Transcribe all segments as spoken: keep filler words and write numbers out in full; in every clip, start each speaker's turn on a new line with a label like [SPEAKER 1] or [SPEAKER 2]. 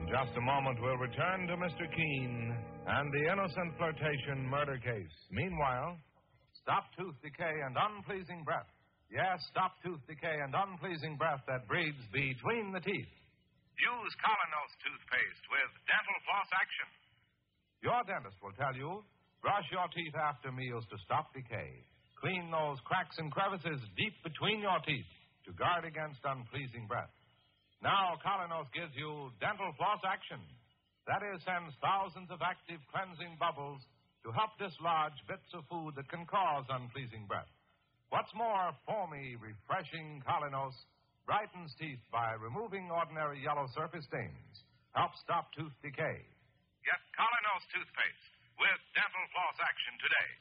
[SPEAKER 1] just a moment, we'll return to Mister Keene and the innocent flirtation murder case. Meanwhile, stop tooth decay and unpleasing breath. Yes, stop tooth decay and unpleasing breath that breeds between the teeth. Use Colonos toothpaste with dental floss action. Your dentist will tell you, brush your teeth after meals to stop decay. Clean those cracks and crevices deep between your teeth to guard against unpleasing breath. Now, Colonos gives you dental floss action. That is, sends thousands of active cleansing bubbles to help dislodge bits of food that can cause unpleasing breath. What's more, foamy, refreshing Colonos brightens teeth by removing ordinary yellow surface stains. Helps stop tooth decay. Get Colonos toothpaste with dental floss action today.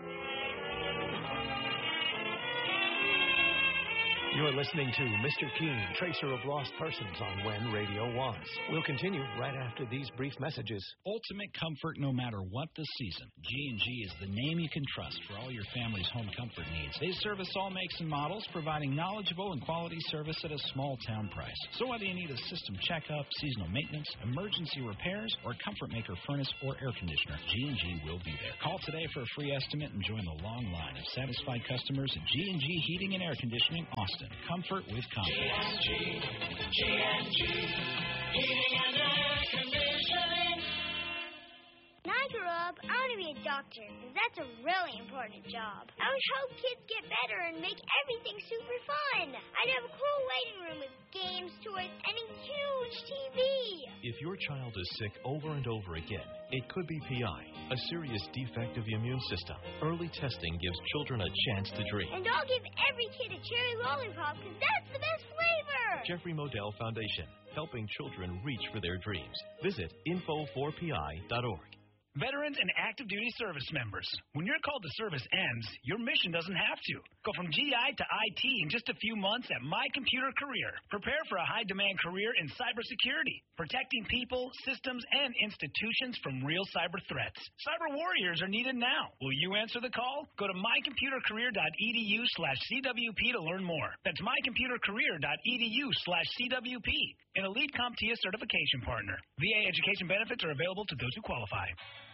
[SPEAKER 2] You're listening to Mister Keene, Tracer of Lost Persons on When Radio Was. We'll continue right after these brief messages.
[SPEAKER 3] Ultimate comfort no matter what the season. G and G is the name you can trust for all your family's home comfort needs. They service all makes and models, providing knowledgeable and quality service at a small town price. So whether you need a system checkup, seasonal maintenance, emergency repairs, or comfort maker furnace or air conditioner, G and G will be there. Call today for a free estimate and join the long line of satisfied customers at G and G Heating and Air Conditioning, Austin. Comfort with confidence. G and G, G and G, Heating and Air Conditioning.
[SPEAKER 4] When I grow up, I want to be a doctor, because that's a really important job. I would help kids get better and make everything super fun. I'd have a cool waiting room with games, toys, and a huge T V.
[SPEAKER 5] If your child is sick over and over again, it could be P I, a serious defect of the immune system. Early testing gives children a chance to dream.
[SPEAKER 4] And I'll give every kid a cherry lollipop, because that's the best flavor.
[SPEAKER 5] Jeffrey Modell Foundation, helping children reach for their dreams. Visit info four P I dot org.
[SPEAKER 6] Veterans and active duty service members. When your call to service ends, your mission doesn't have to. Go from G I to I T in just a few months at My Computer Career. Prepare for a high-demand career in cybersecurity, protecting people, systems, and institutions from real cyber threats. Cyber warriors are needed now. Will you answer the call? Go to my computer career dot e d u slash C W P to learn more. That's my computer career dot e d u slash C W P. An elite CompTIA certification partner. V A education benefits are available to those who qualify.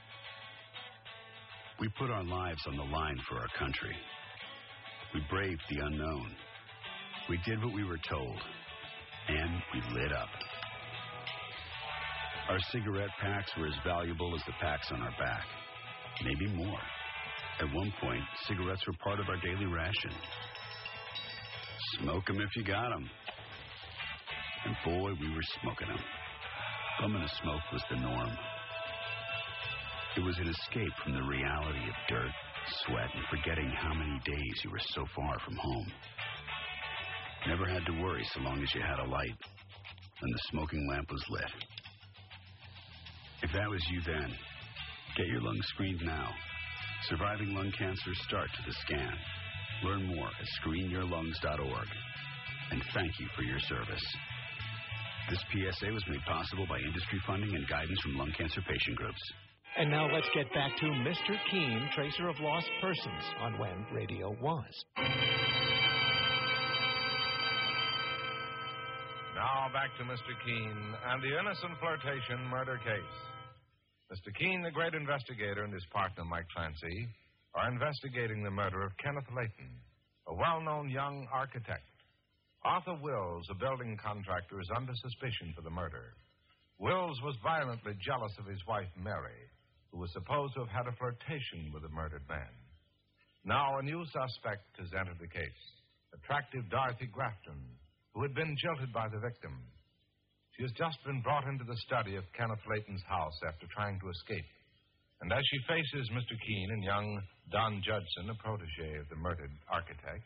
[SPEAKER 7] We put our lives on the line for our country. We braved the unknown. We did what we were told. And we lit up. Our cigarette packs were as valuable as the packs on our back. Maybe more. At one point, cigarettes were part of our daily ration. Smoke 'em if you got 'em. And boy, we were smoking 'em. Bumming a smoke was the norm. It was an escape from the reality of dirt, sweat, and forgetting how many days you were so far from home. Never had to worry so long as you had a light and the smoking lamp was lit. If that was you then, get your lungs screened now. Surviving lung cancer starts with a scan. Learn more at screen your lungs dot org. And thank you for your service. This P S A was made possible by industry funding and guidance from lung cancer patient groups.
[SPEAKER 2] And now let's get back to Mister Keene, Tracer of Lost Persons on When Radio Was.
[SPEAKER 1] Now back to Mister Keene and the innocent flirtation murder case. Mister Keene, the great investigator, and his partner, Mike Clancy, are investigating the murder of Kenneth Layton, a well-known young architect. Arthur Wills, a building contractor, is under suspicion for the murder. Wills was violently jealous of his wife, Mary, who was supposed to have had a flirtation with the murdered man. Now a new suspect has entered the case, attractive Dorothy Grafton, who had been jilted by the victim. She has just been brought into the study of Kenneth Layton's house after trying to escape. And as she faces Mister Keene and young Don Judson, a protege of the murdered architect.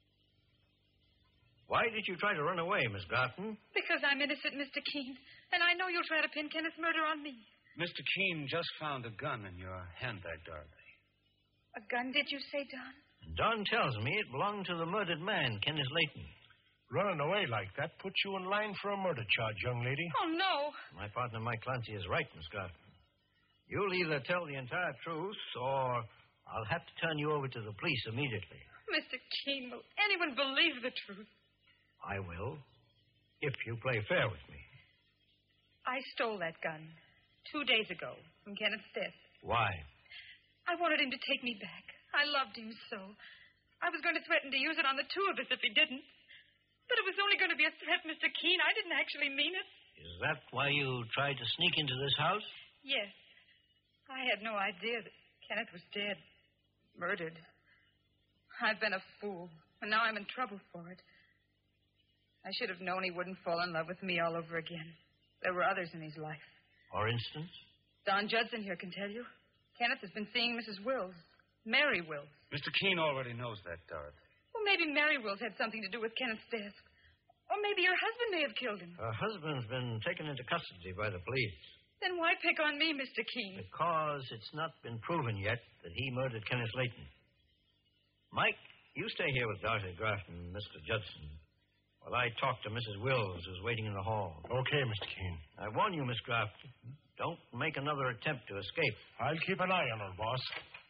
[SPEAKER 8] Why did you try to run away, Miss Grafton?
[SPEAKER 9] Because I'm innocent, Mister Keene, and I know you'll try to pin Kenneth's murder on me.
[SPEAKER 10] Mister Keene just found a gun in your handbag, Dorothy.
[SPEAKER 9] A gun, did you say, Don?
[SPEAKER 8] Don tells me it belonged to the murdered man, Kenneth Layton.
[SPEAKER 11] Running away like that puts you in line for a murder charge, young lady.
[SPEAKER 9] Oh, no.
[SPEAKER 8] My partner, Mike Clancy, is right, Miss Grafton. You'll either tell the entire truth, or I'll have to turn you over to the police immediately.
[SPEAKER 9] Mister Keene, will anyone believe the truth?
[SPEAKER 8] I will, if you play fair with me.
[SPEAKER 9] I stole that gun two days ago from Kenneth Steth.
[SPEAKER 8] Why?
[SPEAKER 9] I wanted him to take me back. I loved him so. I was going to threaten to use it on the two of us if he didn't. But it was only going to be a threat, Mister Keene. I didn't actually mean it.
[SPEAKER 8] Is that why you tried to sneak into this house?
[SPEAKER 9] Yes. I had no idea that Kenneth was dead. Murdered. I've been a fool, and now I'm in trouble for it. I should have known he wouldn't fall in love with me all over again. There were others in his life.
[SPEAKER 8] For instance?
[SPEAKER 9] Don Judson here can tell you. Kenneth has been seeing Missus Wills. Mary Wills.
[SPEAKER 10] Mister Keene already knows that, Dorothy.
[SPEAKER 9] Well, maybe Mary Wills had something to do with Kenneth's death. Or maybe your husband may have killed him.
[SPEAKER 8] Her husband's been taken into custody by the police.
[SPEAKER 9] Then why pick on me, Mister Keene?
[SPEAKER 8] Because it's not been proven yet that he murdered Kenneth Layton. Mike, you stay here with Dorothy Grafton and Mister Judson while I talk to Missus Wills, who's waiting in the hall.
[SPEAKER 11] Okay, Mister Keene.
[SPEAKER 8] I warn you, Miss Grafton, don't make another attempt to escape.
[SPEAKER 11] I'll keep an eye on her, boss.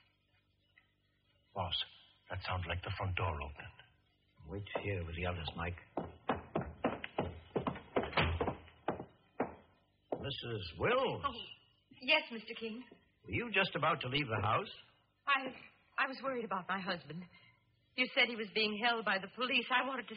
[SPEAKER 11] Boss, that sounds like the front door opening.
[SPEAKER 8] Wait here with the others, Mike. Missus Wills?
[SPEAKER 9] Oh, yes, Mister Keene.
[SPEAKER 8] Were you just about to leave the house?
[SPEAKER 9] I I was worried about my husband. You said he was being held by the police. I wanted to